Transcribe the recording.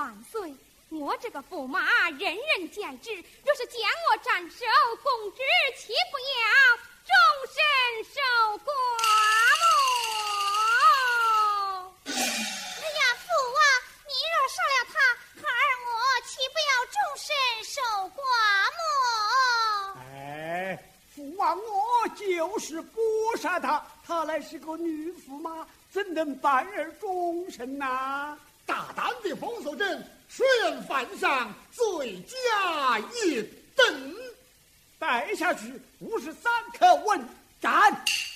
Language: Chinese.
万岁！我这个驸马人人见之，若是将我斩首，公之岂不要终身受刮目？ 哎呀，父啊，你若杀了他，孩儿我岂不要终身受刮目？ 哎，父王我就是不杀他，他乃是个女驸马，怎能办而终身呐？ 大胆的封锁阵，谁人犯上，罪加一等。 带下去53颗问斩。